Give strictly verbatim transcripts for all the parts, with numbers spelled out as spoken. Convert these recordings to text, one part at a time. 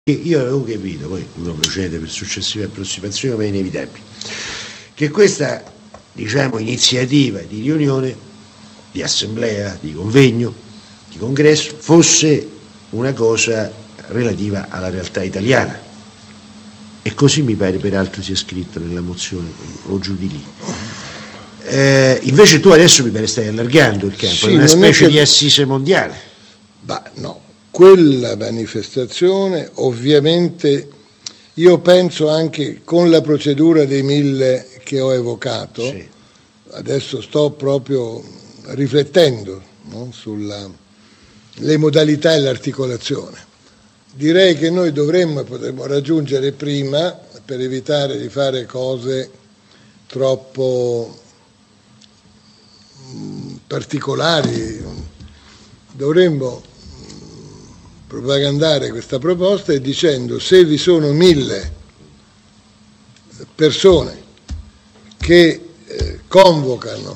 Io avevo capito, poi uno procede per successive approssimazioni, ma è inevitabile, che questa, diciamo, iniziativa di riunione, di assemblea, di convegno, di congresso, fosse una cosa relativa alla realtà italiana. E così mi pare peraltro sia scritto nella mozione, o giù di lì. Eh, invece tu adesso mi pare stai allargando il campo, sì, è una specie è che... di assise mondiale. Bah, no. Quella manifestazione, ovviamente, io penso anche con la procedura dei mille che ho evocato, sì. Adesso sto proprio riflettendo, no, sulle modalità e l'articolazione. Direi che noi dovremmo e potremmo raggiungere prima, per evitare di fare cose troppo mh, particolari, dovremmo propagandare questa proposta e dicendo: se vi sono mille persone che eh, convocano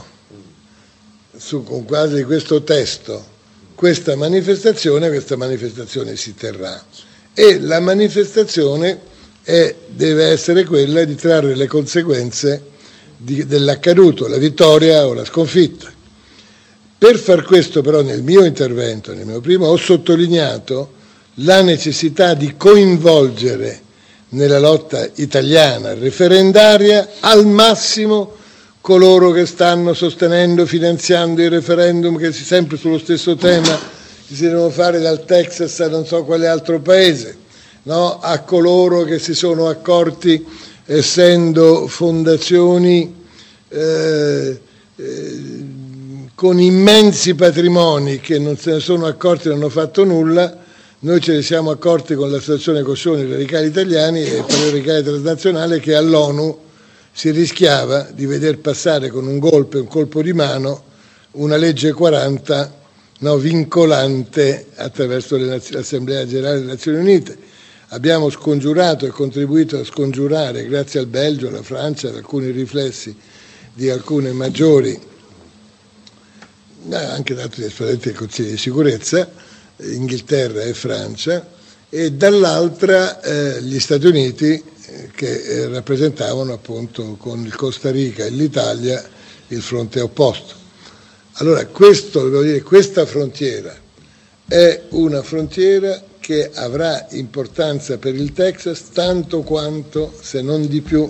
su, con quasi questo testo questa manifestazione, questa manifestazione si terrà, e la manifestazione è, deve essere quella di trarre le conseguenze di, dell'accaduto, la vittoria o la sconfitta. Per far questo però nel mio intervento, nel mio primo, ho sottolineato la necessità di coinvolgere nella lotta italiana referendaria al massimo coloro che stanno sostenendo, finanziando il referendum, che si sempre sullo stesso tema, che si devono fare dal Texas a non so quale altro paese, no? A coloro che si sono accorti, essendo fondazioni eh, eh, con immensi patrimoni, che non se ne sono accorti e non hanno fatto nulla. Noi ce ne siamo accorti con l'associazione Coscioni Radicali Italiani e per il Radicale Transnazionale, che all'ONU si rischiava di veder passare con un golpe, un colpo di mano, una legge quaranta, no, vincolante attraverso l'Assemblea Generale delle Nazioni Unite. Abbiamo scongiurato e contribuito a scongiurare, grazie al Belgio, alla Francia, ad alcuni riflessi di alcune maggiori, anche da altri esponenti del Consiglio di Sicurezza, Inghilterra e Francia, e dall'altra eh, gli Stati Uniti, eh, che eh, rappresentavano appunto con il Costa Rica e l'Italia il fronte opposto. Allora questo, devo dire, questa frontiera è una frontiera che avrà importanza per il Texas tanto quanto, se non di più,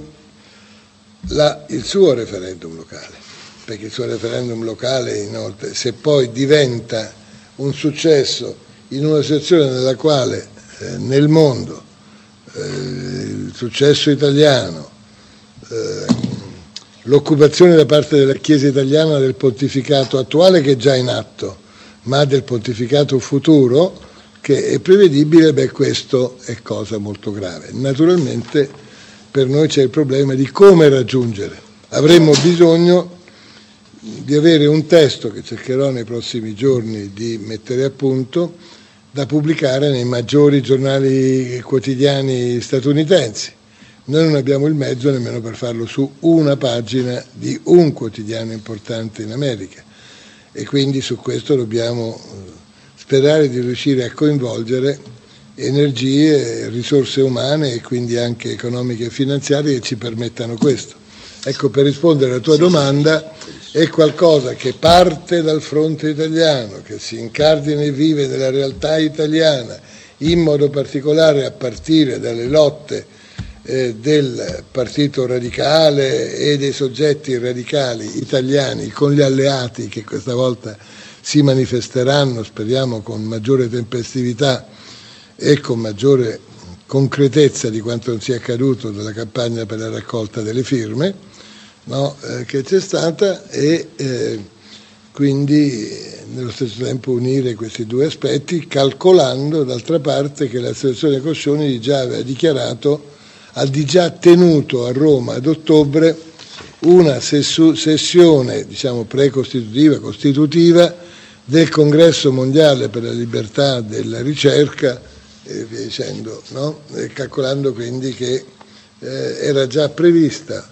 la, il suo referendum locale. Perché il suo referendum locale, inoltre, se poi diventa un successo in una situazione nella quale eh, nel mondo eh, il successo italiano, eh, l'occupazione da parte della Chiesa italiana del pontificato attuale, che è già in atto, ma del pontificato futuro, che è prevedibile, beh, questo è cosa molto grave. Naturalmente per noi c'è il problema di come raggiungere. Avremmo bisogno di avere un testo che cercherò nei prossimi giorni di mettere a punto, da pubblicare nei maggiori giornali quotidiani statunitensi. Noi non abbiamo il mezzo nemmeno per farlo su una pagina di un quotidiano importante in America, e quindi su questo dobbiamo sperare di riuscire a coinvolgere energie, risorse umane e quindi anche economiche e finanziarie che ci permettano questo. Ecco, per rispondere alla tua domanda, è qualcosa che parte dal fronte italiano, che si incardina e vive nella realtà italiana, in modo particolare a partire dalle lotte eh, del Partito Radicale e dei soggetti radicali italiani con gli alleati che questa volta si manifesteranno, speriamo con maggiore tempestività e con maggiore concretezza di quanto non sia accaduto nella campagna per la raccolta delle firme, no, eh, che c'è stata, e eh, quindi nello stesso tempo unire questi due aspetti, calcolando d'altra parte che l'associazione Coscioni già aveva dichiarato, ha di già tenuto a Roma ad ottobre una sessu- sessione, diciamo, precostitutiva, costitutiva del Congresso Mondiale per la Libertà della Ricerca, e via dicendo, no? E calcolando quindi che eh, era già prevista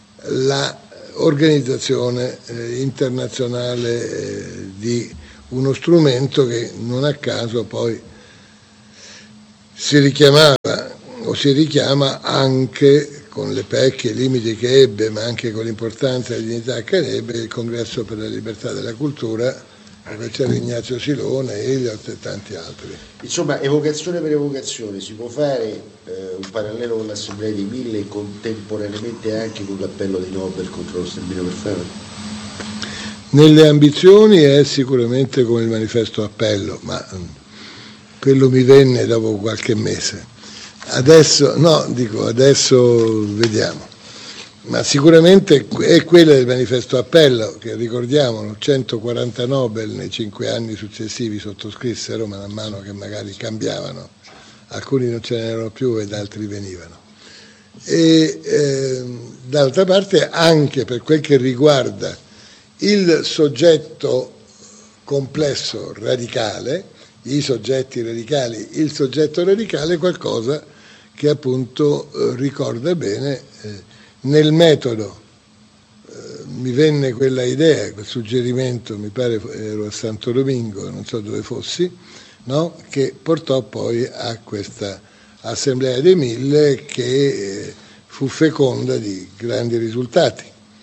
l'organizzazione eh, internazionale eh, di uno strumento che non a caso poi si richiamava o si richiama anche con le pecche e i limiti che ebbe, ma anche con l'importanza e la dignità che ebbe, il Congresso per la Libertà della Cultura, dove c'era Ignazio Silone, Eliot e tanti altri. Insomma, evocazione per evocazione, si può fare eh, un parallelo con l'Assemblea dei Mille e contemporaneamente anche con l'appello dei Nobel contro lo sterminio per fame? Nelle ambizioni è sicuramente come il manifesto appello, ma quello mi venne dopo qualche mese. Adesso, no, dico, adesso vediamo. Ma sicuramente è quella del manifesto appello, che ricordiamolo, centoquaranta Nobel nei cinque anni successivi sottoscrissero, man mano che magari cambiavano, alcuni non ce n'erano più ed altri venivano. E eh, d'altra parte anche per quel che riguarda il soggetto complesso radicale, i soggetti radicali, il soggetto radicale è qualcosa che appunto eh, ricorda bene eh, nel metodo. Eh, mi venne quella idea, quel suggerimento, mi pare ero a Santo Domingo, non so dove fossi, no? Che portò poi a questa Assemblea dei Mille che eh, fu feconda di grandi risultati.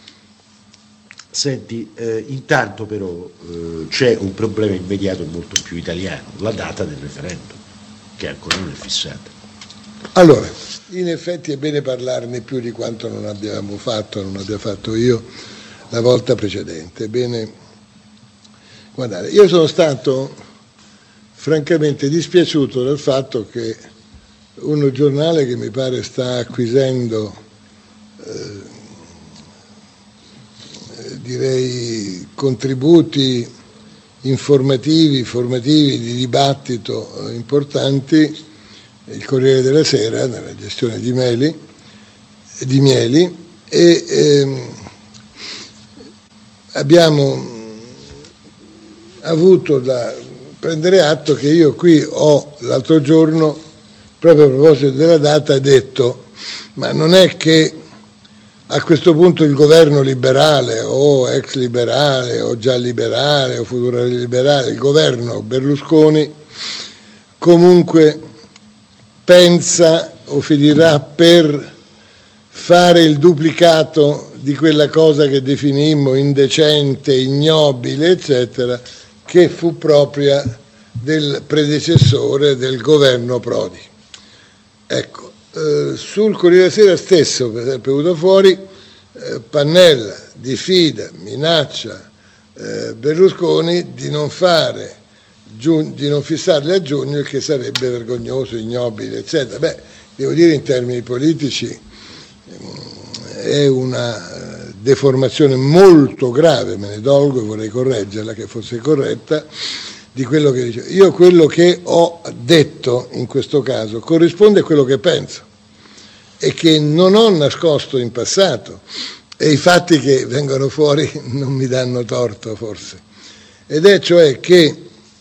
Senti, eh, intanto però eh, c'è un problema immediato e molto più italiano, la data del referendum, che ancora non è fissata. Allora, in effetti è bene parlarne più di quanto non abbiamo fatto, non abbia fatto io la volta precedente. Bene, guardate, io sono stato francamente dispiaciuto dal fatto che un giornale che mi pare sta acquisendo eh, direi contributi informativi, formativi, di dibattito importanti, il Corriere della Sera, nella gestione di Meli, di Mieli, e ehm, abbiamo avuto da prendere atto che io qui ho l'altro giorno, proprio a proposito della data, detto, ma non è che a questo punto il governo liberale o ex liberale o già liberale o futuro liberale, il governo Berlusconi comunque pensa o finirà per fare il duplicato di quella cosa che definimmo indecente, ignobile, eccetera, che fu propria del predecessore del governo Prodi. Ecco. Uh, sul Corriere della Sera stesso, per esempio, è venuto fuori uh, Pannella diffida, minaccia uh, Berlusconi di non fare, giu- di non fissarli a giugno, il che sarebbe vergognoso, ignobile, eccetera. Beh, devo dire in termini politici um, è una deformazione molto grave, me ne dolgo e vorrei correggerla, che fosse corretta, di quello che dice. Io quello che ho detto in questo caso corrisponde a quello che penso e che non ho nascosto in passato, e i fatti che vengono fuori non mi danno torto forse, ed è cioè che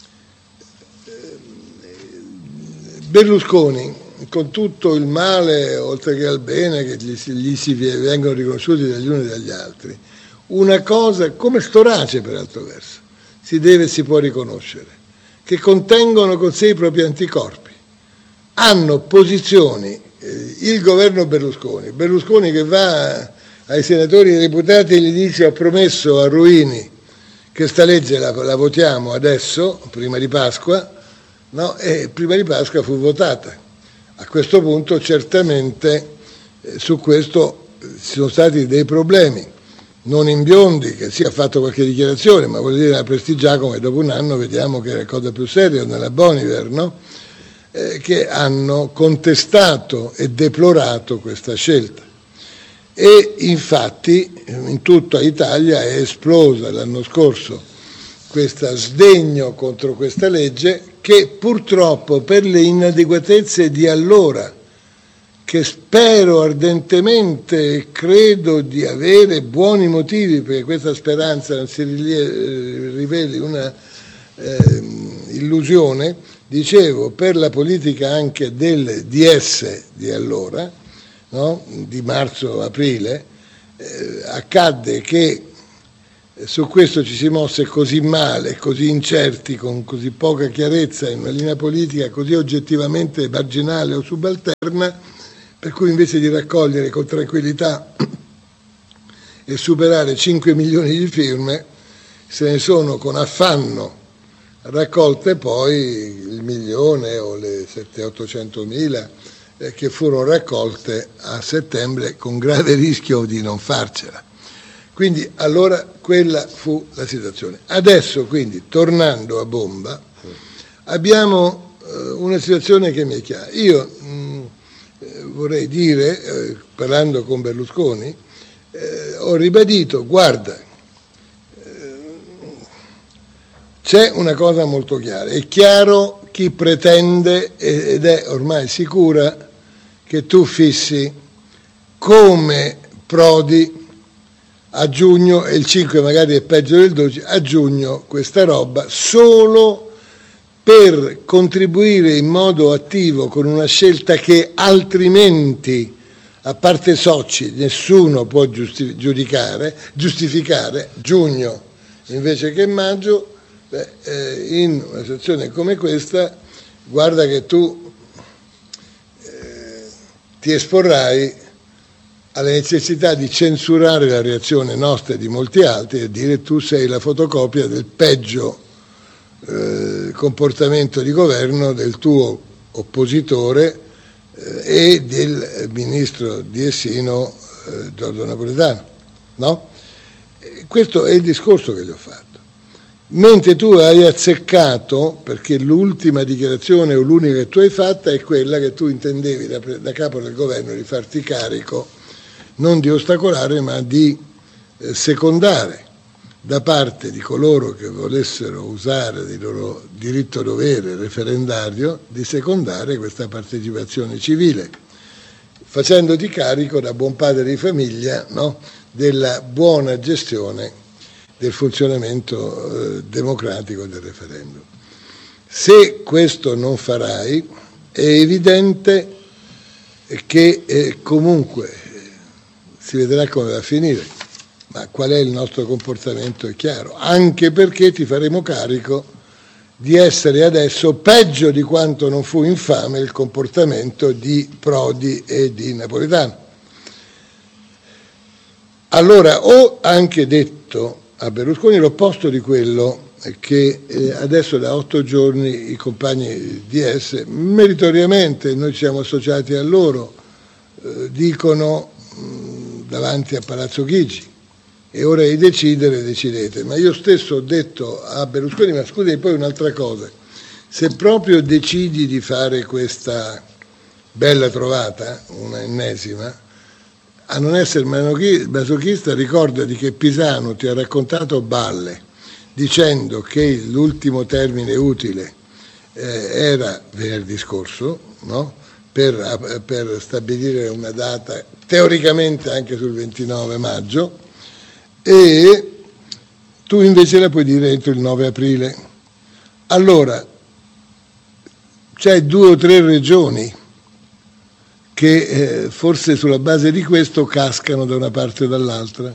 Berlusconi, con tutto il male oltre che al bene che gli, gli si vengono riconosciuti dagli uni e dagli altri, una cosa come storace per altro verso si deve e si può riconoscere, che contengono con sé i propri anticorpi, hanno posizioni, eh, il governo Berlusconi, Berlusconi che va ai senatori e ai deputati e gli dice: ho promesso a Ruini che sta legge la, la votiamo adesso, prima di Pasqua, no? E prima di Pasqua fu votata. A questo punto certamente eh, su questo eh, ci sono stati dei problemi. Non in Biondi, che sì ha fatto qualche dichiarazione, ma vuol dire la Prestigiacomo, e dopo un anno vediamo che è la cosa più seria, nella Boniver, no? eh, che hanno contestato e deplorato questa scelta. E infatti in tutta Italia è esplosa l'anno scorso questo sdegno contro questa legge, che purtroppo per le inadeguatezze di allora, che spero ardentemente e credo di avere buoni motivi perché questa speranza non si riveli una eh, illusione, dicevo, per la politica anche del D S di allora, no? Di marzo-aprile, eh, accadde che su questo ci si mosse così male, così incerti, con così poca chiarezza, in una linea politica così oggettivamente marginale o subalterna, per cui invece di raccogliere con tranquillità e superare cinque milioni di firme, se ne sono con affanno raccolte poi il milione o le settecento-ottocentomila eh, che furono raccolte a settembre con grave rischio di non farcela. Quindi allora quella fu la situazione. Adesso quindi, tornando a bomba, abbiamo eh, una situazione che mi è chiara. Io mh, vorrei dire, eh, parlando con Berlusconi, eh, ho ribadito, guarda, eh, c'è una cosa molto chiara, è chiaro chi pretende ed è ormai sicura che tu fissi come Prodi a giugno, e il cinque magari è peggio del dodici, a giugno questa roba solo per contribuire in modo attivo con una scelta che altrimenti, a parte Soci, nessuno può giusti- giudicare, giustificare, giugno invece che maggio. Beh, eh, in una situazione come questa, guarda che tu eh, ti esporrai alla necessità di censurare la reazione nostra e di molti altri e dire tu sei la fotocopia del peggio eh, comportamento di governo del tuo oppositore eh, e del ministro di Essino eh, Giorgio Napolitano, no? E questo è il discorso che gli ho fatto. Mentre tu hai azzeccato, perché l'ultima dichiarazione o l'unica che tu hai fatta è quella che tu intendevi da, da capo del governo di farti carico non di ostacolare ma di eh, secondare da parte di coloro che volessero usare il loro diritto dovere referendario di secondare questa partecipazione civile, facendoti carico da buon padre di famiglia, no, della buona gestione del funzionamento eh, democratico del referendum. Se questo non farai, è evidente che eh, comunque si vedrà come va a finire, ma qual è il nostro comportamento è chiaro, anche perché ti faremo carico di essere adesso peggio di quanto non fu infame il comportamento di Prodi e di Napolitano. Allora, ho anche detto a Berlusconi l'opposto di quello che eh, adesso da otto giorni i compagni di D S, meritoriamente, noi ci siamo associati a loro, eh, dicono davanti a Palazzo Chigi, è ora di decidere, decidete. Ma io stesso ho detto a Berlusconi, ma scusi, poi un'altra cosa, se proprio decidi di fare questa bella trovata, una ennesima, a non essere masochista, ricordati che Pisano ti ha raccontato balle dicendo che l'ultimo termine utile eh, era venerdì scorso, no? Per, per stabilire una data teoricamente anche sul ventinove maggio, e tu invece la puoi dire entro il nove aprile. Allora c'è due o tre regioni che eh, forse sulla base di questo cascano da una parte o dall'altra.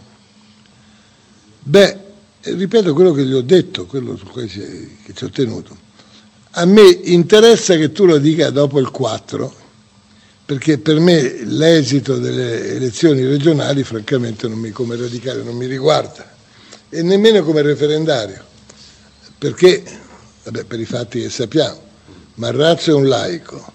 Beh, ripeto quello che gli ho detto, quello su cui ci, che ci ho tenuto. A me interessa che tu lo dica dopo il quattro, perché per me l'esito delle elezioni regionali francamente non mi, come radicale non mi riguarda, e nemmeno come referendario, perché vabbè, per i fatti che sappiamo, Marrazzo è un laico,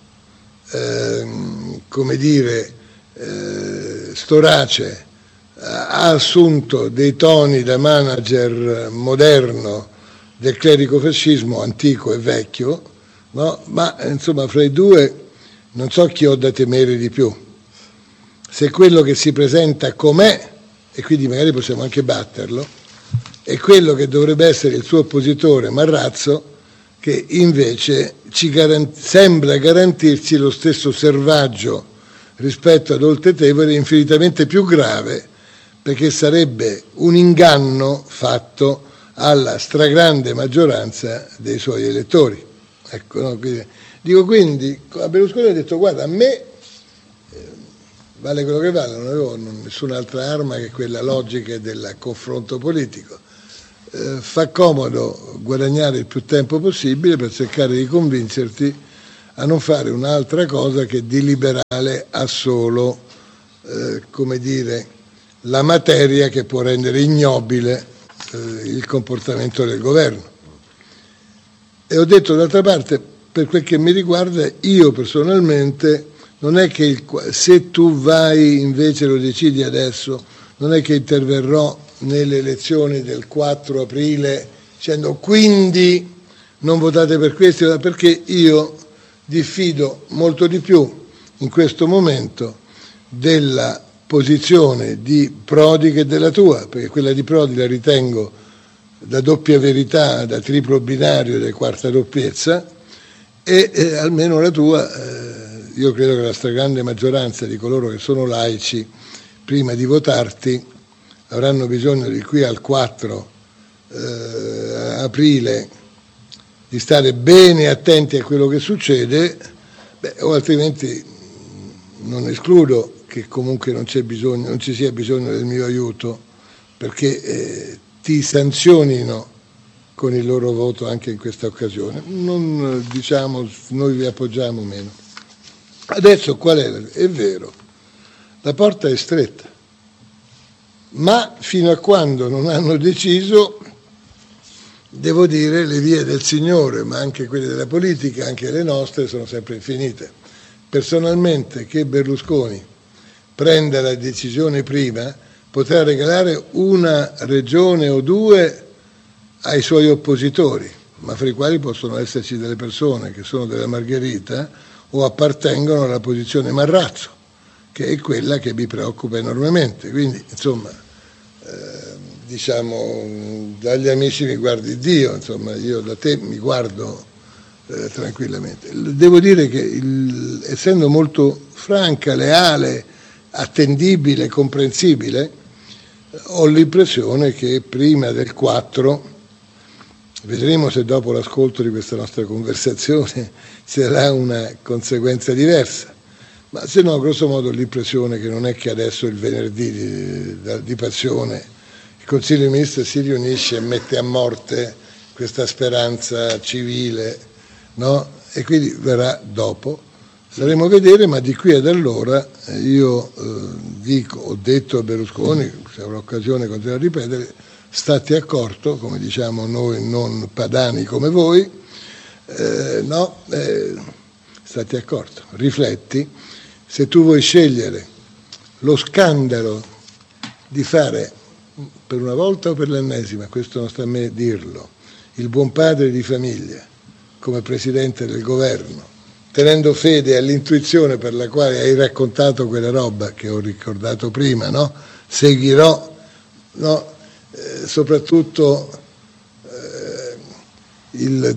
ehm, come dire, eh, Storace ha assunto dei toni da manager moderno del clericofascismo antico e vecchio, no? Ma insomma fra i due non so chi ho da temere di più, se quello che si presenta com'è, e quindi magari possiamo anche batterlo, e quello che dovrebbe essere il suo oppositore Marrazzo, che invece ci garant- sembra garantirci lo stesso servaggio rispetto ad Oltre Tevere, infinitamente più grave, perché sarebbe un inganno fatto alla stragrande maggioranza dei suoi elettori. Ecco, no? Quindi, dico quindi, a Berlusconi ho detto, guarda, a me eh, vale quello che vale, non avevo nessun'altra arma che quella logica del confronto politico. eh, fa comodo guadagnare il più tempo possibile per cercare di convincerti a non fare un'altra cosa che di liberale ha solo, eh, come dire, la materia che può rendere ignobile eh, il comportamento del governo. E ho detto, d'altra parte, per quel che mi riguarda, io personalmente, non è che il, se tu vai invece lo decidi adesso, non è che interverrò nelle elezioni del quattro aprile dicendo quindi non votate per questo, perché io diffido molto di più in questo momento della posizione di Prodi che della tua, perché quella di Prodi la ritengo da doppia verità, da triplo binario, da quarta doppiezza, e eh, almeno la tua, eh, io credo che la stragrande maggioranza di coloro che sono laici, prima di votarti, avranno bisogno di qui al quattro eh, aprile di stare bene attenti a quello che succede, beh, o altrimenti non escludo che comunque non c'è bisogno, non ci sia bisogno del mio aiuto, perché eh, ti sanzionino con il loro voto anche in questa occasione. Non diciamo noi vi appoggiamo meno. Adesso qual è? È vero, la porta è stretta, ma fino a quando non hanno deciso, devo dire, le vie del Signore, ma anche quelle della politica, anche le nostre, sono sempre infinite. Personalmente, che Berlusconi prenda la decisione prima, potrà regalare una regione o due ai suoi oppositori, ma fra i quali possono esserci delle persone che sono della Margherita o appartengono alla posizione Marrazzo, che è quella che mi preoccupa enormemente. Quindi, insomma, eh, diciamo, dagli amici mi guardi Dio, insomma, io da te mi guardo eh, tranquillamente. Devo dire che, il, essendo molto franca, leale, attendibile, comprensibile, ho l'impressione che prima del quattro, vedremo se dopo l'ascolto di questa nostra conversazione ci sarà una conseguenza diversa, ma se no, grosso modo, ho l'impressione che non è che adesso il venerdì di, di passione il Consiglio dei Ministri si riunisce e mette a morte questa speranza civile, no? E quindi verrà dopo. Staremo a vedere, ma di qui ad allora io eh, dico, ho detto a Berlusconi, se avrò occasione continuo a ripetere, state accorto, come diciamo noi non padani come voi, eh, no, eh, state accorto, rifletti, se tu vuoi scegliere lo scandalo di fare, per una volta o per l'ennesima, questo non sta a me dirlo, il buon padre di famiglia come presidente del governo, tenendo fede all'intuizione per la quale hai raccontato quella roba che ho ricordato prima, no? Seguirò, no? Eh, soprattutto eh, il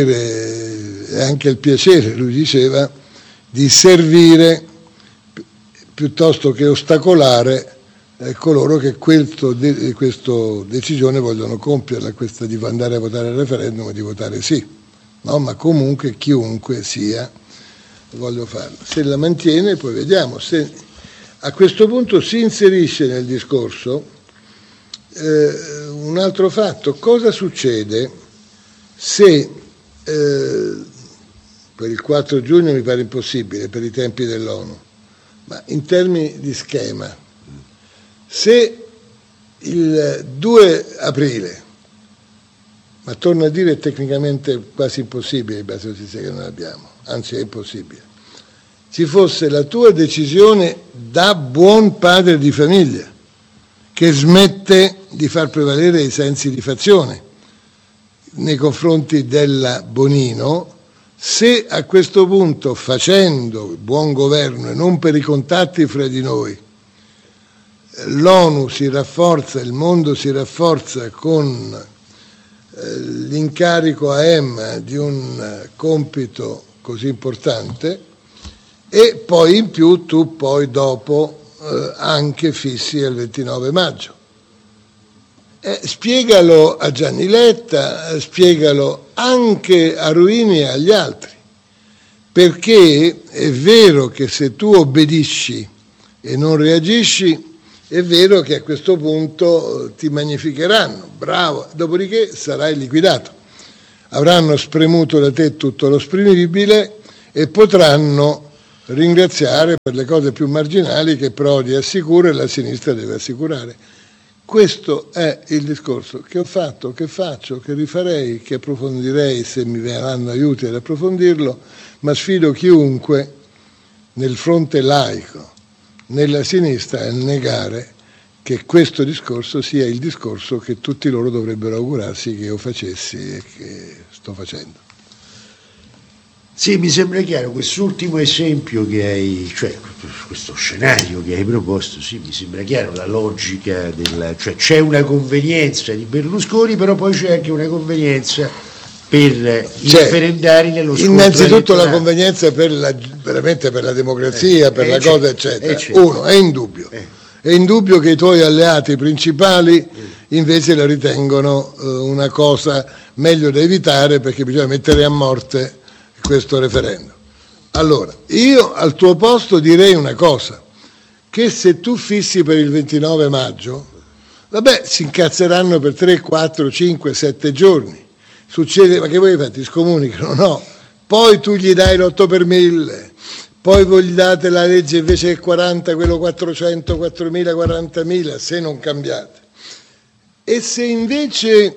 dovere e anche il piacere, lui diceva, di servire pi- piuttosto che ostacolare eh, coloro che questo de- questa decisione vogliono compierla, questa di andare a votare al referendum e di votare sì, no? Ma comunque chiunque sia voglio farlo. Se la mantiene poi vediamo, se a questo punto si inserisce nel discorso eh, un altro fatto, cosa succede se eh, per il quattro giugno mi pare impossibile per i tempi dell'ONU, ma in termini di schema, se il due aprile, ma torno a dire è tecnicamente quasi impossibile in base alla notizia che non abbiamo, anzi è impossibile, ci fosse la tua decisione da buon padre di famiglia che smette di far prevalere i sensi di fazione nei confronti della Bonino, se a questo punto, facendo buon governo e non per i contatti fra di noi, l'ONU si rafforza, il mondo si rafforza con eh, l'incarico a Emma di un compito così importante, e poi in più tu poi dopo eh, anche fissi il ventinove maggio. Eh, spiegalo a Gianni Letta, spiegalo anche a Ruini e agli altri, perché è vero che se tu obbedisci e non reagisci, è vero che a questo punto ti magnificheranno, bravo, dopodiché sarai liquidato. Avranno spremuto da te tutto lo spremibile e potranno ringraziare per le cose più marginali che Prodi assicura e la sinistra deve assicurare. Questo è il discorso che ho fatto, che faccio, che rifarei, che approfondirei se mi verranno aiuti ad approfondirlo, ma sfido chiunque nel fronte laico, nella sinistra, a negare che questo discorso sia il discorso che tutti loro dovrebbero augurarsi che io facessi e che sto facendo. Sì, mi sembra chiaro, quest'ultimo esempio che hai, cioè questo scenario che hai proposto, sì, mi sembra chiaro la logica del, cioè c'è una convenienza di Berlusconi, però poi c'è anche una convenienza per i cioè, referendari nello scontro innanzitutto elettorale. La convenienza per la, veramente per la democrazia, eh, per eh, la cosa, eccetera. Eh, Uno, è indubbio. Eh. È indubbio che i tuoi alleati principali invece la ritengono eh, una cosa meglio da evitare perché bisogna mettere a morte questo referendum. Allora, io al tuo posto direi una cosa, che se tu fissi per il ventinove maggio, vabbè, si incazzeranno per tre, quattro, cinque, sette giorni. Succede, ma che voi fate? Ti scomunicano? No. Poi tu gli dai l'otto per mille, poi voi gli date la legge invece che quaranta, quello quattrocento, quattromila, quarantamila, se non cambiate. E se invece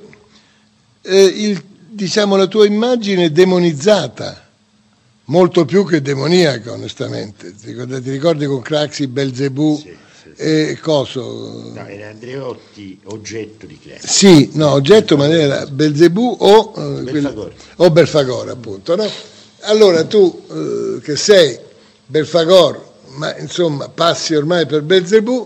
eh, il diciamo la tua immagine è demonizzata, molto più che demoniaca onestamente, ti ricordi, ti ricordi con Craxi, Belzebù sì, sì, sì. e coso? No, era Andreotti oggetto di Craxi. Sì, no, oggetto ma era Belzebù o, eh, Belfagor. o Belfagor appunto, no? Allora tu eh, che sei Belfagor, ma insomma passi ormai per Belzebù,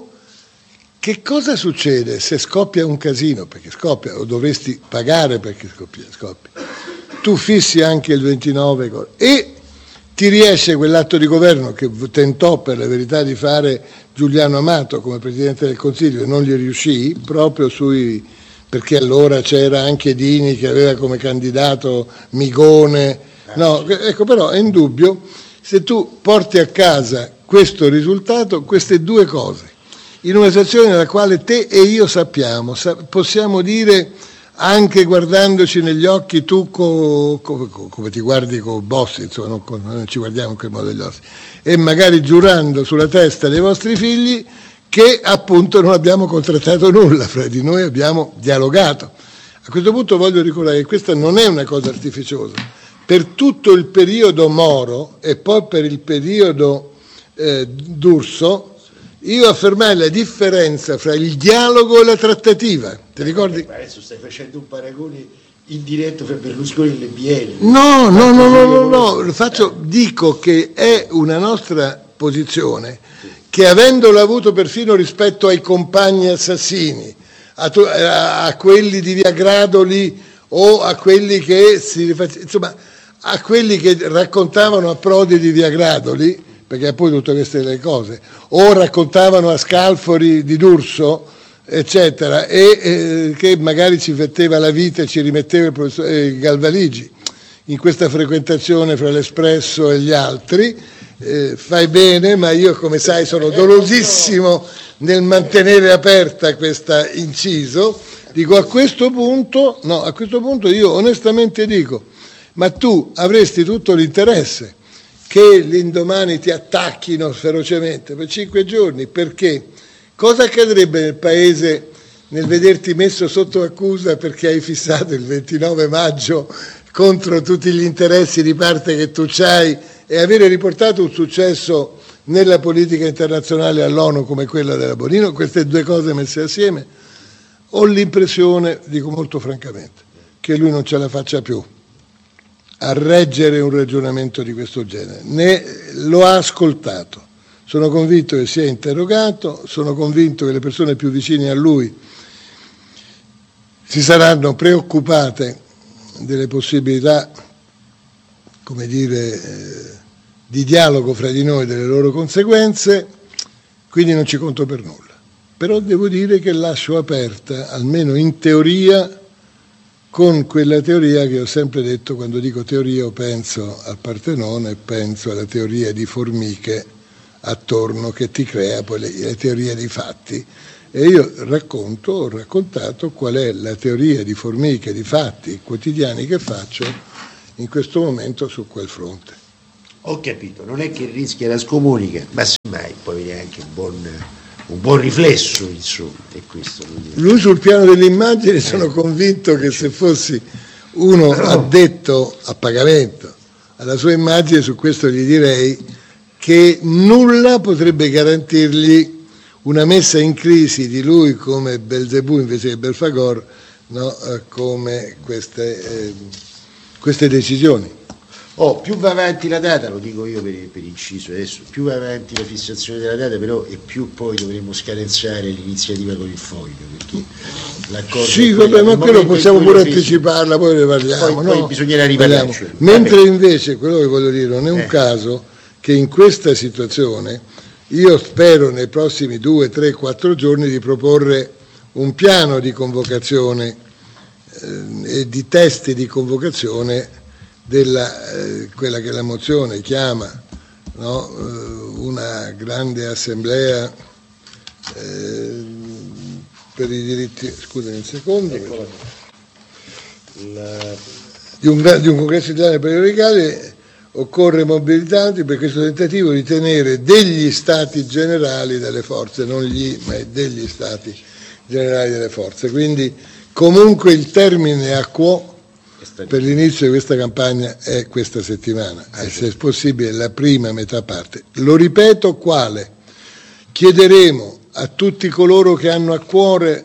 che cosa succede se scoppia un casino? Perché scoppia, o dovresti pagare perché scoppia, scoppia. Tu fissi anche il ventinove e ti riesce quell'atto di governo che tentò per la verità di fare Giuliano Amato come Presidente del Consiglio e non gli riuscì, proprio sui, perché allora c'era anche Dini che aveva come candidato Migone. No, ecco, però è indubbio, se tu porti a casa questo risultato, queste due cose, in una situazione nella quale te e io sappiamo, possiamo dire anche guardandoci negli occhi, tu co, co, co, come ti guardi con Bossi, insomma non, con, non ci guardiamo in quel modo degli occhi, e magari giurando sulla testa dei vostri figli che appunto non abbiamo contrattato nulla, fra di noi abbiamo dialogato. A questo punto voglio ricordare che questa non è una cosa artificiosa. Per tutto il periodo Moro e poi per il periodo eh, D'Urso, io affermai la differenza fra il dialogo e la trattativa. Ti ricordi? Eh, adesso stai facendo un paragone indiretto fra Berlusconi e le B L. No, no, no, no, no, no, lo faccio, dico che è una nostra posizione che avendola avuto perfino rispetto ai compagni assassini, a, to- a quelli di Via Gradoli o a quelli che si insomma a quelli che raccontavano a Prodi di Via Gradoli, perché poi tutte queste le cose, o raccontavano a Scalfari di D'Urso, eccetera, e eh, che magari ci metteva la vita e ci rimetteva il professor eh, Galvaligi in questa frequentazione fra l'Espresso e gli altri. Eh, fai bene, ma io, come sai, sono dolosissimo nel mantenere aperta questa inciso. Dico, a questo punto, no, a questo punto io onestamente dico, ma tu avresti tutto l'interesse che l'indomani ti attacchino ferocemente per cinque giorni, perché cosa accadrebbe nel paese nel vederti messo sotto accusa perché hai fissato il ventinove maggio contro tutti gli interessi di parte che tu c'hai e avere riportato un successo nella politica internazionale all'ONU come quella della Bonino? Queste due cose messe assieme, ho l'impressione, dico molto francamente, che lui non ce la faccia più a reggere un ragionamento di questo genere. Ne, lo ha ascoltato, sono convinto che sia interrogato, sono convinto che le persone più vicine a lui si saranno preoccupate delle possibilità, come dire, eh, di dialogo fra di noi, delle loro conseguenze, quindi non ci conto per nulla. Però devo dire che lascio aperta, almeno in teoria, con quella teoria che ho sempre detto, quando dico teoria io penso al Partenone e penso alla teoria di Formiche attorno che ti crea poi le, le teorie dei fatti. E io racconto, ho raccontato qual è la teoria di formiche, di fatti quotidiani che faccio in questo momento su quel fronte. Ho capito, non è che rischia la scomunica, ma semmai poi viene anche un buon, un buon riflesso, insomma, è questo. Lui sul piano delle immagini sono eh. convinto che se fossi uno addetto a pagamento alla sua immagine, su questo gli direi che nulla potrebbe garantirgli una messa in crisi di lui come Belzebù invece che Belfagor, no? Come queste, eh, queste decisioni. Oh, più va avanti la data, lo dico io per, per inciso adesso, più va avanti la fissazione della data, però e più poi dovremo scadenzare l'iniziativa con il foglio, perché l'accordo... Sì, vabbè, ma quello possiamo pure anticiparla, poi ne parliamo. Poi, no? poi bisognerà riparlarci. Mentre invece, quello che voglio dire, non è un eh. caso che in questa situazione io spero nei prossimi due, tre, quattro giorni di proporre un piano di convocazione eh, e di testi di convocazione della eh, quella che la mozione chiama, no? eh, una grande assemblea eh, per i diritti, scusami un secondo, la, di, un, di un congresso italiano per i legali. Occorre mobilitarti per questo tentativo di tenere degli stati generali delle forze, non gli, ma degli stati generali delle forze. Quindi comunque il termine a quo per l'inizio di questa campagna è questa settimana, e se è possibile la prima metà parte. Lo ripeto, quale? Chiederemo a tutti coloro che hanno a cuore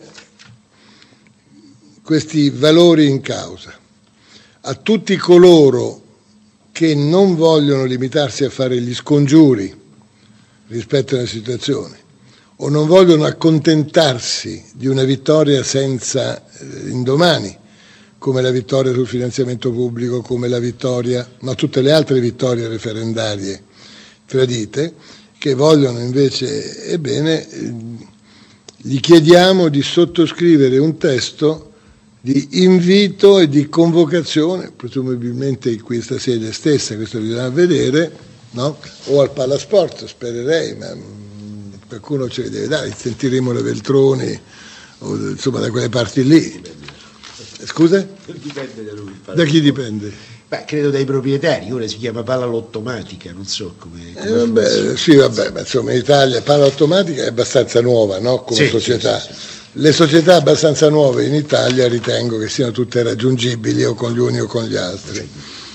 questi valori in causa, a tutti coloro che non vogliono limitarsi a fare gli scongiuri rispetto alla situazione o non vogliono accontentarsi di una vittoria senza eh, indomani, come la vittoria sul finanziamento pubblico, come la vittoria, ma tutte le altre vittorie referendarie tradite, che vogliono invece, ebbene, eh, gli chiediamo di sottoscrivere un testo di invito e di convocazione, presumibilmente in questa sede stessa, questo bisogna vedere, no? O al Palasport, spererei, ma qualcuno ce li deve dare, sentiremo le Veltroni, o insomma da quelle parti lì. Scusa? Dipende da lui. Da chi dipende? Beh, credo dai proprietari, ora si chiama palla automatica, non so come... come eh, vabbè, sì, vabbè, ma insomma in Italia palla automatica è abbastanza nuova, no? Come sì, società. Sì, sì, sì. Le società abbastanza nuove in Italia ritengo che siano tutte raggiungibili o con gli uni o con gli altri.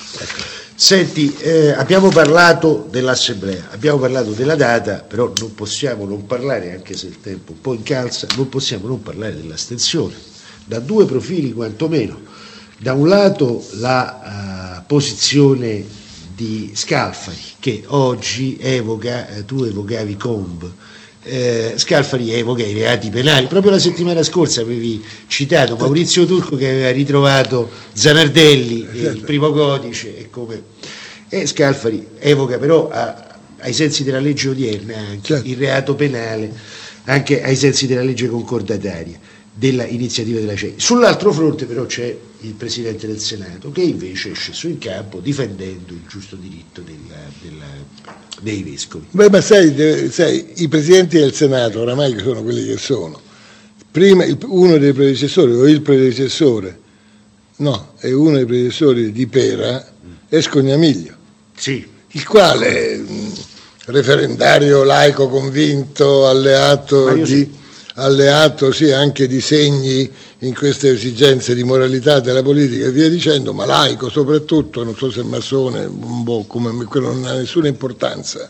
Senti, eh, abbiamo parlato dell'assemblea, abbiamo parlato della data, però non possiamo non parlare, anche se il tempo un po' incalza, non possiamo non parlare dell'astensione, da due profili quantomeno. Da un lato la uh, posizione di Scalfari, che oggi evoca, eh, tu evocavi Comb, Eh, Scalfari evoca i reati penali. Proprio la settimana scorsa avevi citato Maurizio Turco che aveva ritrovato Zanardelli, eh, il primo codice, e, come... e Scalfari evoca però a, ai sensi della legge odierna anche certo. il reato penale, anche ai sensi della legge concordataria della iniziativa della C E I. Sull'altro fronte però c'è il Presidente del Senato che invece è sceso in campo difendendo il giusto diritto della, della, dei vescovi. Beh, ma sai, sai, i Presidenti del Senato oramai sono quelli che sono. Prima il, uno dei predecessori o il predecessore, no, è uno dei predecessori di Pera, è Scognamiglio, sì. il quale mh, referendario laico convinto, alleato di... Sì. alleato sì anche di segni in queste esigenze di moralità della politica e via dicendo, ma laico soprattutto, non so se massone, boh, come quello non ha nessuna importanza.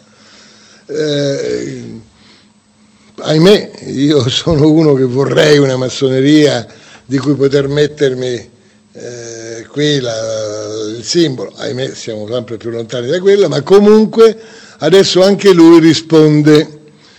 Eh, ahimè, io sono uno che vorrei una massoneria di cui poter mettermi eh, qui la, il simbolo, ahimè siamo sempre più lontani da quella, ma comunque adesso anche lui risponde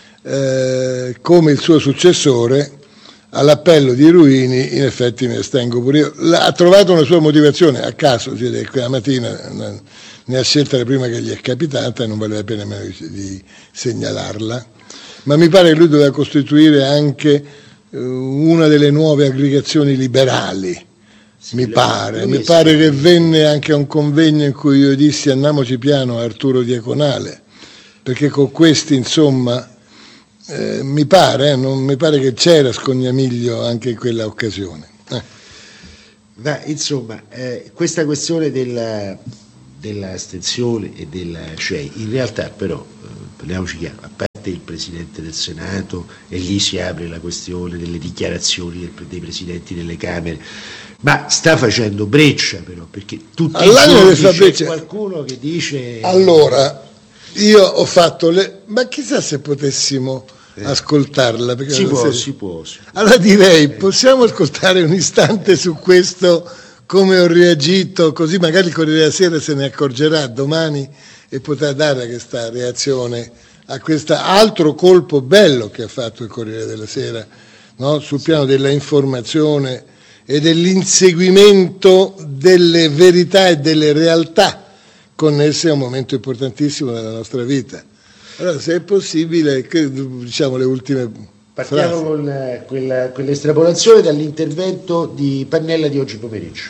Eh, come il suo successore all'appello di Ruini. In effetti mi astengo pure io. Ha trovato una sua motivazione a caso, cioè, quella mattina ne ha scelta la prima che gli è capitata e non vale la pena nemmeno di, di segnalarla, ma mi pare che lui doveva costituire anche eh, una delle nuove aggregazioni liberali, sì, mi pare, mi pare che venne anche a un convegno in cui io dissi andiamoci piano a Arturo Diaconale, perché con questi insomma eh, mi pare, eh, non mi pare che c'era Scognamiglio anche in quella occasione. Eh. Ma insomma, eh, questa questione della, dell'astensione e della C E I, in realtà però, eh, parliamoci chiaro, a parte il Presidente del Senato, e lì si apre la questione delle dichiarazioni del, dei Presidenti delle Camere, ma sta facendo breccia però, perché tutti i giorni c'è breccia. Qualcuno che dice... Allora, io ho fatto le... ma chissà se potessimo eh. ascoltarla. Perché si, può, se... si può, si può. Allora direi, possiamo ascoltare un istante su questo, come ho reagito, così magari il Corriere della Sera se ne accorgerà domani e potrà dare questa reazione a questo altro colpo bello che ha fatto il Corriere della Sera, no? Sul piano della informazione e dell'inseguimento delle verità e delle realtà connesse a un momento importantissimo della nostra vita. Allora, se è possibile, che, diciamo le ultime partiamo frasi. Con eh, quella, quell'estrapolazione dall'intervento di Pannella di oggi pomeriggio.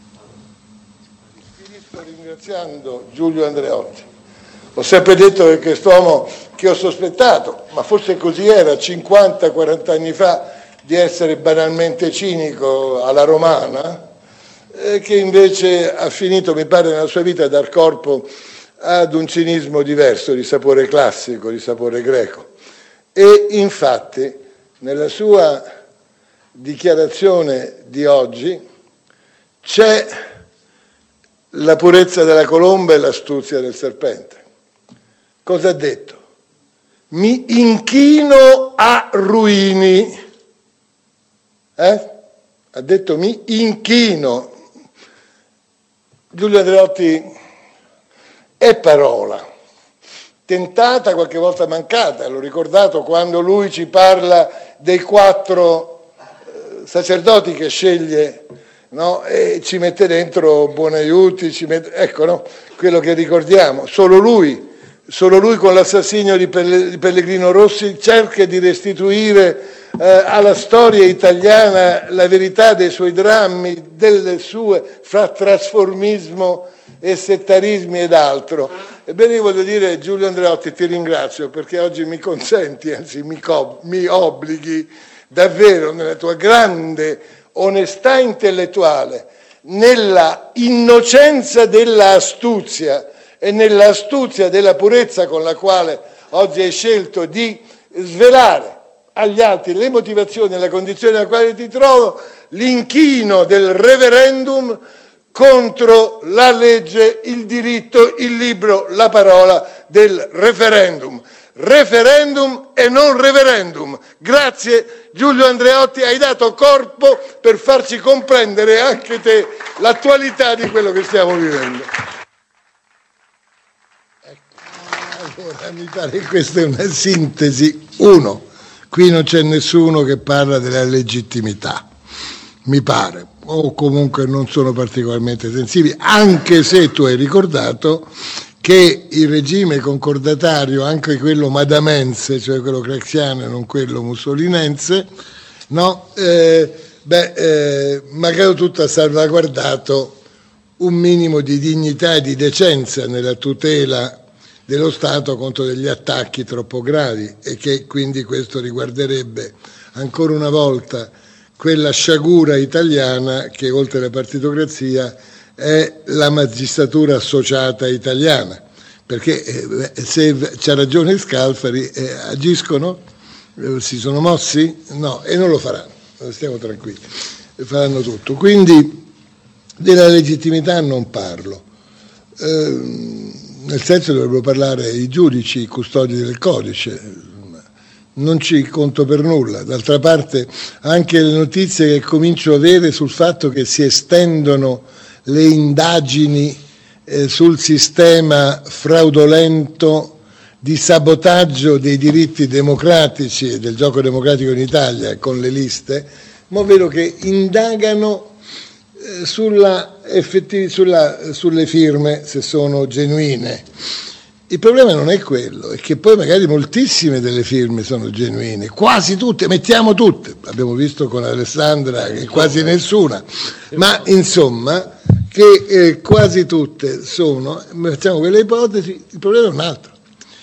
Finisco ringraziando Giulio Andreotti. Ho sempre detto che quest'uomo che ho sospettato, ma forse così era cinquanta quaranta anni fa, di essere banalmente cinico alla romana, eh, che invece ha finito, mi pare, nella sua vita a dar corpo ad un cinismo diverso, di sapore classico, di sapore greco. E infatti nella sua dichiarazione di oggi c'è la purezza della colomba e l'astuzia del serpente. Cosa ha detto? Mi inchino a Ruini. Eh? Ha detto mi inchino. Giulio Andreotti è parola, tentata, qualche volta mancata. L'ho ricordato quando lui ci parla dei quattro eh, sacerdoti che sceglie, no? E ci mette dentro Buonaiuti, ci mette, ecco, no? Quello che ricordiamo. Solo lui, solo lui con l'assassinio di, Pelle, di Pellegrino Rossi cerca di restituire Eh, alla storia italiana la verità dei suoi drammi, delle sue, fra trasformismo e settarismi ed altro. Ebbene, io voglio dire, Giulio Andreotti, ti ringrazio perché oggi mi consenti, anzi mi, co- mi obblighi davvero nella tua grande onestà intellettuale, nella innocenza della astuzia e nella astuzia della purezza con la quale oggi hai scelto di svelare agli altri le motivazioni e la condizione nella quale ti trovo, l'inchino del referendum contro la legge, il diritto, il libro, la parola del referendum. Referendum e non referendum. Grazie Giulio Andreotti, hai dato corpo per farci comprendere anche te l'attualità di quello che stiamo vivendo. Ecco. Allora, mi pare che questa è una sintesi. Uno. Qui non c'è nessuno che parla della legittimità, mi pare, o comunque non sono particolarmente sensibili, anche se tu hai ricordato che il regime concordatario, anche quello madamense, cioè quello craxiano e non quello mussolinense, no, eh, beh, eh, magari tutto ha salvaguardato un minimo di dignità e di decenza nella tutela dello Stato contro degli attacchi troppo gravi, e che quindi questo riguarderebbe ancora una volta quella sciagura italiana che oltre alla partitocrazia è la magistratura associata italiana, perché eh, se c'ha ragione Scalfari, eh, agiscono, eh, si sono mossi? No, e non lo faranno, stiamo tranquilli, faranno tutto. Quindi della legittimità non parlo. Eh, nel senso dovrebbero parlare i giudici, i custodi del codice, non ci conto per nulla. D'altra parte anche le notizie che comincio a avere sul fatto che si estendono le indagini eh, sul sistema fraudolento di sabotaggio dei diritti democratici e del gioco democratico in Italia con le liste, ma vedo che indagano Sulla effettiv- sulla, sulle firme, se sono genuine. Il problema non è quello, è che poi magari moltissime delle firme sono genuine, quasi tutte, mettiamo tutte, abbiamo visto con Alessandra che quasi nessuna, ma insomma che eh, quasi tutte sono, mettiamo quelle ipotesi, il problema è un altro,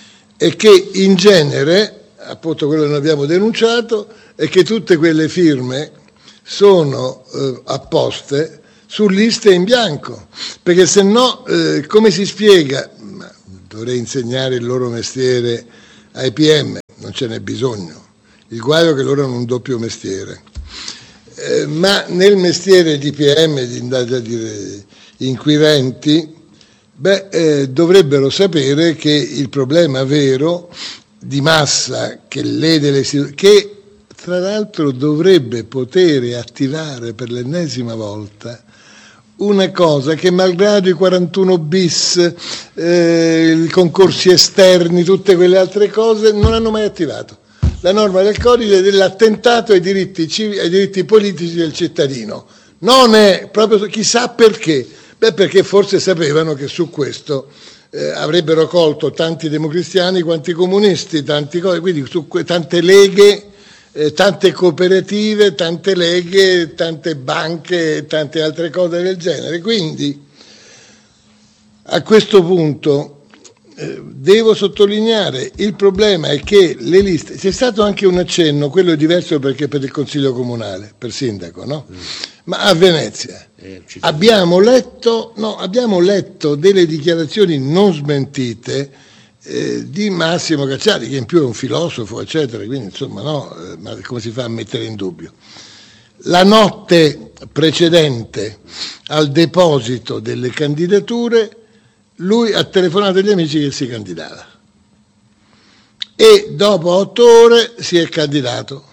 è che in genere, appunto quello che noi abbiamo denunciato, è che tutte quelle firme sono eh, apposte su liste in bianco, perché se no eh, come si spiega? Ma dovrei insegnare il loro mestiere ai P M, non ce n'è bisogno, il guaio è che loro hanno un doppio mestiere, eh, ma nel mestiere di P M, di indagini inquirenti, beh, eh, dovrebbero sapere che il problema vero di massa che lede le istituzioni, che tra l'altro dovrebbe poter attivare per l'ennesima volta una cosa che malgrado i quarantuno bis, eh, i concorsi esterni, tutte quelle altre cose, non hanno mai attivato. La norma del codice dell'attentato ai diritti, civi, ai diritti politici del cittadino. Non è proprio, chissà perché. Beh, perché forse sapevano che su questo eh, avrebbero colto tanti democristiani quanti comunisti, tanti, quindi su tante leghe, eh, tante cooperative, tante leghe, tante banche e tante altre cose del genere. Quindi a questo punto eh, devo sottolineare, il problema è che le liste, c'è stato anche un accenno, quello è diverso perché per il Consiglio Comunale, per sindaco, no? Mm. Ma a Venezia abbiamo letto, no, abbiamo letto delle dichiarazioni non smentite eh, di Massimo Cacciari, che in più è un filosofo, eccetera, quindi insomma no, eh, ma come si fa a mettere in dubbio? La notte precedente al deposito delle candidature lui ha telefonato agli amici che si candidava e dopo otto ore si è candidato.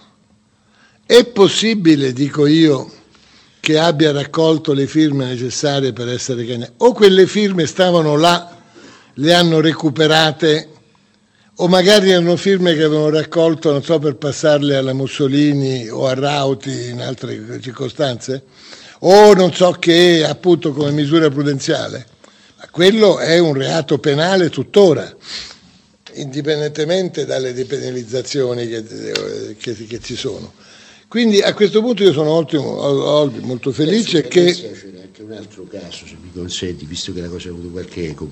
È possibile, dico io, che abbia raccolto le firme necessarie per essere candidato, o quelle firme stavano là, le hanno recuperate, o magari erano firme che avevano raccolto, non so, per passarle alla Mussolini o a Rauti in altre circostanze, o non so che, appunto come misura prudenziale. Ma quello è un reato penale tuttora, indipendentemente dalle depenalizzazioni che, che, che ci sono. Quindi a questo punto io sono ottimo, molto felice che... C'era anche un altro caso, se mi consenti, visto che la cosa ha avuto qualche eco,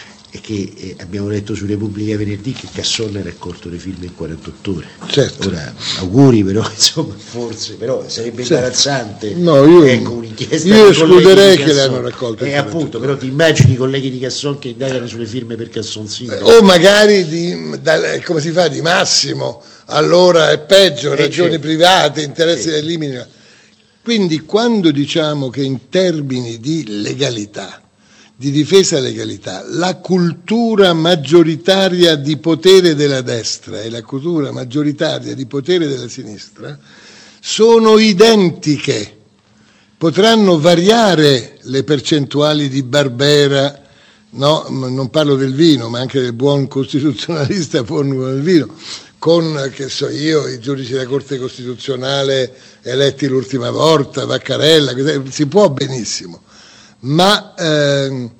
è che eh, abbiamo letto su Repubblica venerdì che Casson ha raccolto le firme in quarantotto ore. Certo. Ora, auguri, però, insomma, forse, però sarebbe certo. imbarazzante. No, io, ecco, un'inchiesta io escluderei che le hanno raccolte. E eh, appunto, però ti immagini i colleghi di Casson che indagano sulle firme per Casson sindaco? O magari, di, da, come si fa, di Massimo, allora è peggio, eh, ragioni certo. private, interessi sì. del limite. Quindi quando diciamo che in termini di legalità, di difesa legalità, la cultura maggioritaria di potere della destra e la cultura maggioritaria di potere della sinistra sono identiche, potranno variare le percentuali di Barbera, no, non parlo del vino, ma anche del buon costituzionalista Fornulo del vino, con, che so io, i giudici della Corte Costituzionale eletti l'ultima volta, Vaccarella, si può benissimo. Ma eh,